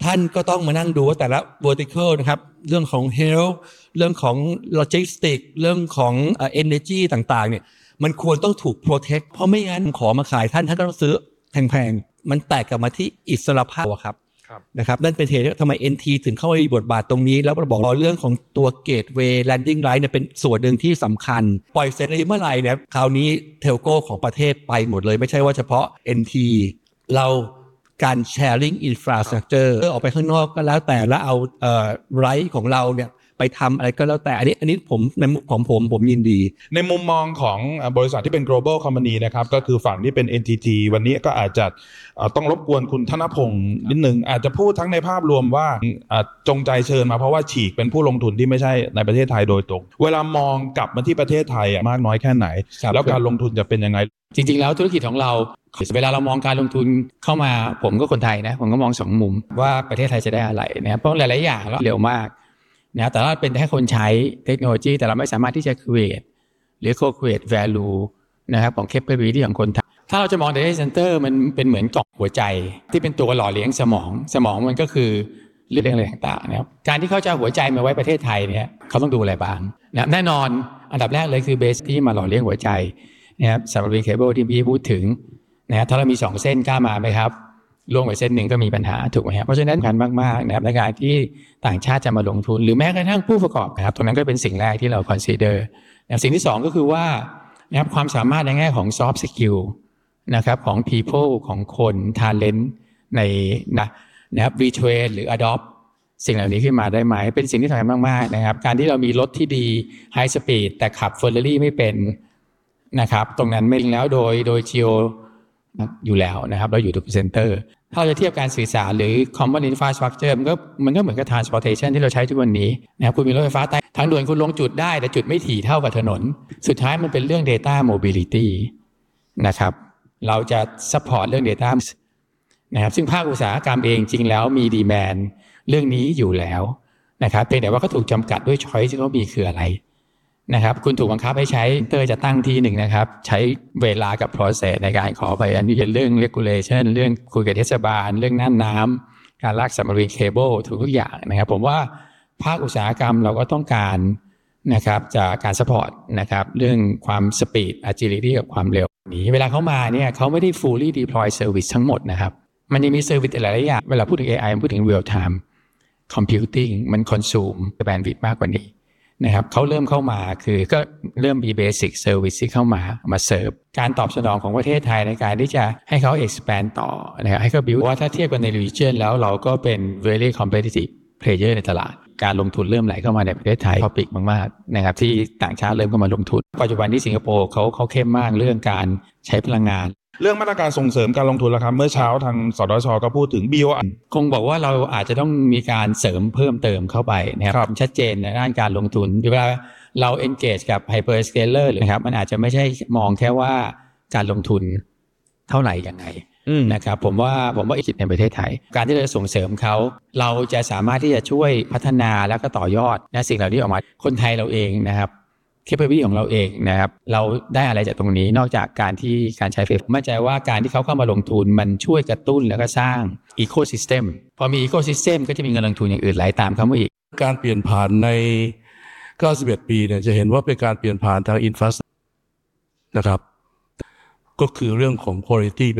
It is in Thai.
ท่านก็ต้องมานั่งดูว่าแต่ละ vertical นะครับเรื่องของ health เรื่องของ logistics เรื่องของenergy ต่างๆเนี่ยมันควรต้องถูก protect เพราะไม่งั้นขอมาขายท่านก็ต้องซื้อแพงๆมันแตกกลับมาที่อิสรภาพครับนะครับนั่นเป็นเหตุที่ทำไม NT ถึงเข้ามามีบทบาทตรงนี้แล้วเราบอกเรื่องของตัว gateway landing right เนี่ยเป็นส่วนหนึ่งที่สำคัญปล่อยเสร็จเมื่อไหร่เนี่ยคราวนี้เทลโก้ของประเทศไปหมดเลยไม่ใช่ว่าเฉพาะ NT เราการ sharing infrastructure ออกไปข้างนอกก็แล้วแต่แล้วเอาright ของเราเนี่ยไปทำอะไรก็แล้วแต่อันนี้ผมในมุมของผมยินดีในมุมมองของบริษัทที่เป็น global company นะครับก็คือฝั่งที่เป็น NTT วันนี้ก็อาจจะต้องรบกวนคุณธนพงศ์นิดนึงอาจจะพูดทั้งในภาพรวมว่าจงใจเชิญมาเพราะว่าฉีกเป็นผู้ลงทุนที่ไม่ใช่ในประเทศไทยโดยตรงเวลามองกลับมาที่ประเทศไทยมากน้อยแค่ไหนแล้วการลงทุนจะเป็นยังไงจริงๆแล้วธุรกิจของเราเวลาเรามองการลงทุนเข้ามาผมก็คนไทยนะผมก็มองสองมุมว่าประเทศไทยจะได้อะไรนะเพราะหลายๆอย่างแล้วเร็วมากนะแต่เราเป็นแค่คนใช้เทคโนโลยีแต่เราไม่สามารถที่จะ create หรือ co-create value นะครับของ capability ของคนไทยถ้าเราจะมอง data center มันเป็นเหมือนกล่องหัวใจที่เป็นตัวหล่อเลี้ยงสมองมันก็คือเรื่องอะไรต่างๆนะครับการที่เขาจะหัวใจมาไว้ประเทศไทยเนี่ยเขาต้องดูอะไรบ้างนะแน่นอนอันดับแรกเลยคือเบสที่มาหล่อเลี้ยงหัวใจนะครับสำหรับ cable ที่พี่พูดถึงนะถ้าเรามี2เส้นกล้ามาไหมครับล่วงไปเส้นหนึ่งก็มีปัญหาถูกไหมครับเพราะฉะนั้นสำคัญมากๆนะครับในการที่ต่างชาติจะมาลงทุนหรือแม้กระทั่งผู้ประกอบนะครับตรงนั้นก็เป็นสิ่งแรกที่เรา consider นะสิ่งที่2ก็คือว่านะครับความสามารถในแง่ของ soft skill นะครับของ people ของคน talent ในนะครับ retrain หรือ adopt สิ่งเหล่านี้ขึ้นมาได้ไหมเป็นสิ่งที่สำคัญมากๆนะครับการที่เรามีรถที่ดี high speed แต่ขับ Ferrari ไม่เป็นนะครับตรงนั้นไม่แล้วโดย geo อยู่แล้วนะครับเราอยู่ทุกเซ็นเตอร์ถ้าเราจะเทียบการสื่อสารหรือ common infrastructure มันก็เหมือนกับ transportation ที่เราใช้ทุกวันนี้นะครับคุณมีรถไฟฟ้าใต้ทางด่วนคุณลงจุดได้แต่จุดไม่ถี่เท่ากับถนนสุดท้ายมันเป็นเรื่อง data mobility นะครับเราจะ support เรื่อง data นะครับซึ่งภาคอุตสาหกรรมเองจริงแล้วมี demand เรื่องนี้อยู่แล้วนะครับเพียงแต่ว่าก็ถูกจำกัดด้วย choice ที่เขามีคืออะไรนะครับคุณถูกบังคับให้ใช้เตอร์จะตั้งที่หนึ่งนะครับใช้เวลากับ process ในการขอใบอนุญาตเรื่อง regulation เรื่องคุยกับเทศบาลเรื่องน่านน้ำการลาก submarine cable ทุกอย่างนะครับผมว่าภาคอุตสาหกรรมเราก็ต้องการนะครับจากการ support นะครับเรื่องความ speed agility กับความเร็วนี้เวลาเขามาเนี่ยเขาไม่ได้ fully deploy service ทั้งหมดนะครับมันยังมี service หลายอย่างเวลาพูดถึง AI พูดถึง real time computing มัน consume bandwidth มากกว่านี้นะครับเขาเริ่มเข้ามาคือก็เริ่มมี basic service ที่เข้ามาเสิร์ฟการตอบสนองของประเทศไทยในการที่จะให้เขา expand ต่อนะครับให้เขา build ว่าถ้าเทียบกันใน region แล้วเราก็เป็น very competitive player ในตลาดการลงทุนเริ่มไหลเข้ามาในประเทศไทย topic มากๆนะครับที่ต่างชาติเริ่มเข้ามาลงทุนปัจจุบันที่สิงคโปร์เขาเข้มมากเรื่องการใช้พลังงานเรื่องมาตรการส่งเสริมการลงทุนแล้วครับเมื่อเช้าทางสทช.ก็พูดถึง BOI คงบอกว่าเราอาจจะต้องมีการเสริมเพิ่มเติมเข้าไปนะครับชัดเจนในด้านการลงทุนเวลาเรา engage กับ hyperscaler นะครับมันอาจจะไม่ใช่มองแค่ว่าการลงทุนเท่าไหร่ยังไงนะครับผมว่าอีกในประเทศไทยการที่เราจะส่งเสริมเขาเราจะสามารถที่จะช่วยพัฒนาแล้วก็ต่อยอดนะสิ่งเหล่านี้ออกมาคนไทยเราเองนะครับcapability ของเราเองนะครับเราได้อะไรจากตรงนี้นอกจากการใช้ไฟผมมั่นใจว่าการที่เขาเข้ามาลงทุนมันช่วยกระตุ้นแล้วก็สร้าง ecosystem พอมี ecosystem ก็จะมีเงินลงทุนอย่างอื่นไหลตามเข้ามาอีกการเปลี่ยนผ่านใน91ปีเนี่ยจะเห็นว่าเป็นการเปลี่ยนผ่านทางอินฟราสตรักเจอร์นะครับก็คือเรื่องของ quality